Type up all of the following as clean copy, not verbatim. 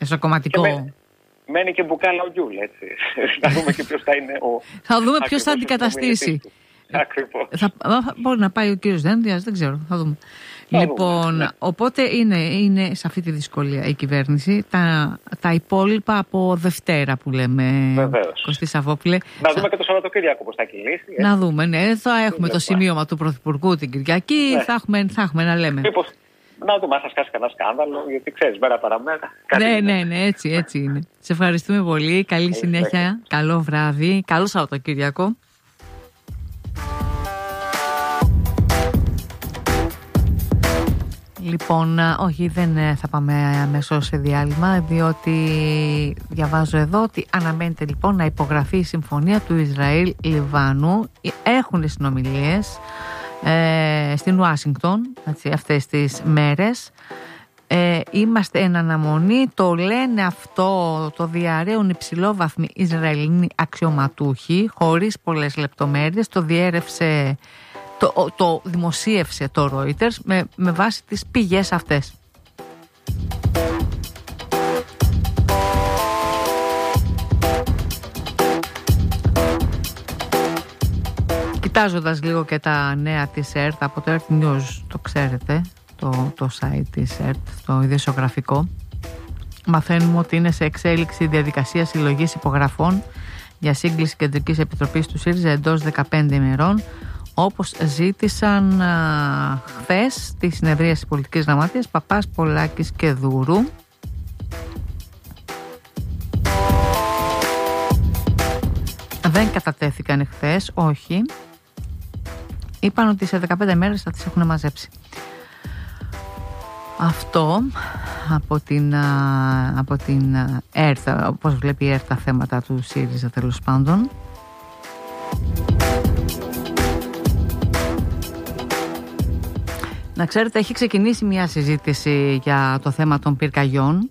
εσωκομματικό. Μένει και μπουκάλα ο Γκιούλ, έτσι. Θα δούμε και ποιος θα είναι ο. Θα δούμε ποιος θα αντικαταστήσει. Ακριβώς. Μπορεί να πάει ο κύριος Δένδιας, δεν ξέρω, θα δούμε. Λοιπόν, οπότε είναι σε αυτή τη δυσκολία η κυβέρνηση. Τα υπόλοιπα από Δευτέρα που λέμε. Βεβαίως. Κωστή Σαββόπουλε. Να δούμε και το Σαββατοκύριακο πώς θα κυλήσει. Να δούμε, ναι. Θα έχουμε το σημείωμα του Πρωθυπουργού την Κυριακή. Ναι. Θα έχουμε να λέμε. Μήπως, να δούμε αν θα σκάσει κανένα σκάνδαλο, γιατί ξέρεις, μέρα παραμέρα. Ναι, έτσι είναι. Σε ευχαριστούμε πολύ. Καλή συνέχεια. Καλό βράδυ. Καλό Σαββατοκύριακο. Λοιπόν, όχι, δεν θα πάμε αμέσως σε διάλειμμα, διότι διαβάζω εδώ ότι αναμένεται λοιπόν να υπογραφεί η συμφωνία του Ισραήλ-Λιβάνου. Έχουν συνομιλίες στην Ουάσιγκτον αυτές τις μέρες. Είμαστε εν αναμονή, το λένε αυτό, το διαρρέουν υψηλόβαθμοι Ισραηλινοί αξιωματούχοι, χωρίς πολλές λεπτομέρειες. Το δημοσίευσε το Reuters με βάση τις πηγές αυτές. Κοιτάζοντας λίγο και τα νέα της ΕΡΤ από το ΕΡΤ News, το ξέρετε, το site της ΕΡΤ, το ειδησιογραφικό, μαθαίνουμε ότι είναι σε εξέλιξη η διαδικασία συλλογής υπογραφών για σύγκληση Κεντρικής Επιτροπής του ΣΥΡΙΖΑ εντός 15 ημερών, όπως ζήτησαν χθες στη συνεδρίαση πολιτικής γραμματείας Παπάς, Πολάκης και Δούρου. Δεν κατατέθηκαν χθες, όχι. Είπαν ότι σε 15 μέρες θα τις έχουν μαζέψει. Αυτό από την ΕΡΤ, όπως βλέπει η ΕΡΤ τα θέματα του ΣΥΡΙΖΑ τέλος πάντων. Να ξέρετε, έχει ξεκινήσει μια συζήτηση για το θέμα των πυρκαγιών.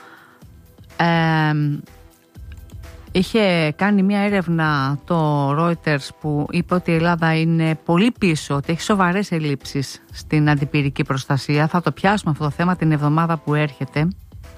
Είχε κάνει μια έρευνα το Reuters που είπε ότι η Ελλάδα είναι πολύ πίσω, ότι έχει σοβαρές ελλείψεις στην αντιπυρική προστασία. Θα το πιάσουμε αυτό το θέμα την εβδομάδα που έρχεται.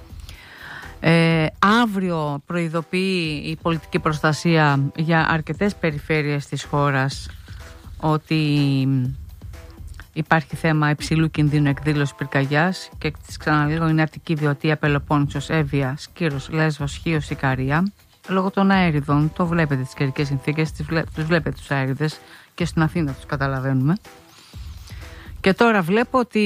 Αύριο προειδοποιεί η πολιτική προστασία για αρκετές περιφέρειες της χώρας ότι υπάρχει θέμα υψηλού κινδύνου εκδήλωση πυρκαγιάς, και τις ξαναλέγω, είναι Αττική, Βιωτία, Πελοπόννησος, Εύβοια, Σκύρος, Λέσβος, Χίος, Ικαρία. Λόγω των αέριδων, το βλέπετε τις καιρικές συνθήκες, τους βλέπετε τους αέριδες, και στην Αθήνα τους καταλαβαίνουμε. Και τώρα βλέπω ότι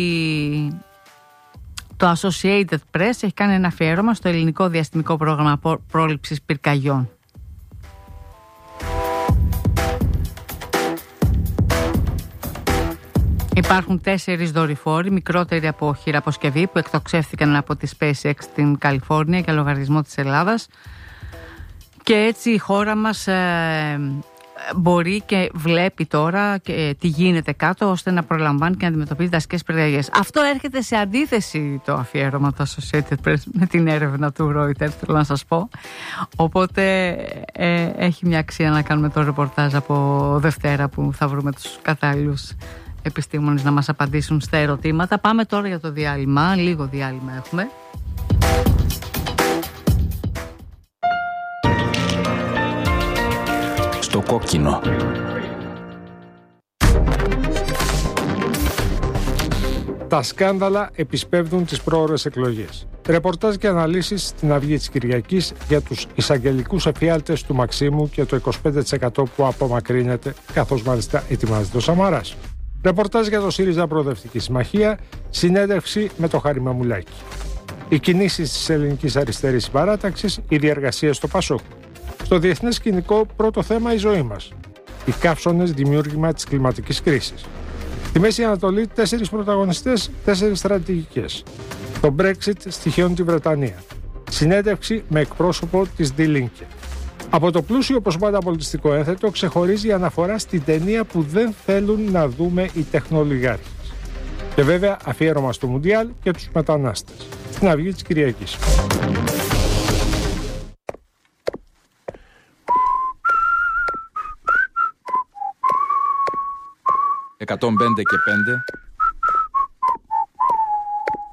το Associated Press έχει κάνει ένα αφιέρωμα στο ελληνικό διαστημικό πρόγραμμα πρόληψης πυρκαγιών. Υπάρχουν 4 δορυφόροι, μικρότεροι από χειραποσκευή, που εκτοξεύθηκαν από τη SpaceX στην Καλιφόρνια για λογαριασμό της Ελλάδας. Και έτσι η χώρα μας μπορεί και βλέπει τώρα και τι γίνεται κάτω, ώστε να προλαμβάνει και να αντιμετωπίζει δασικές πυρκαγιές. Αυτό έρχεται σε αντίθεση, το αφιέρωμα του Associated Press, με την έρευνα του Reuters, θέλω να σας πω. Οπότε έχει μια αξία να κάνουμε το ρεπορτάζ από Δευτέρα, που θα βρούμε τους κατάλληλους επιστήμονες να μας απαντήσουν στα ερωτήματα. Πάμε τώρα για το διάλειμμα, λίγο διάλειμμα έχουμε. Στο κόκκινο. Τα σκάνδαλα επισπεύδουν τις πρόωρες εκλογές. Ρεπορτάζ και αναλύσεις στην Αυγή της Κυριακής για τους εισαγγελικούς εφιάλτες του Μαξίμου και το 25% που απομακρύνεται, καθώς μάλιστα ετοιμάζεται ο Σαμαράς. Ρεπορτάζ για το ΣΥΡΙΖΑ Προοδευτική Συμμαχία, συνέντευξη με το Χάρη Μαμουλάκη. Οι κινήσεις της ελληνικής αριστερής παράταξης, οι διεργασίες στο ΠΑΣΟΚ. Στο διεθνές σκηνικό, πρώτο θέμα η ζωή μας. Οι καύσωνες δημιούργημα της κλιματικής κρίσης. Στη Μέση Ανατολή, 4 πρωταγωνιστές, 4 στρατηγικές. Το Brexit στοιχειώνει τη Βρετανία. Συνέντευξη με εκπρόσωπο της Die Linke. Από το πλούσιο όπως πάντα πολιτιστικό ένθετο ξεχωρίζει η αναφορά στην ταινία που δεν θέλουν να δούμε οι τεχνολογιάρχες. Και βέβαια αφιέρωμα στο Μουντιάλ και τους μετανάστες. Στην Αυγή της Κυριακής. 105 και 5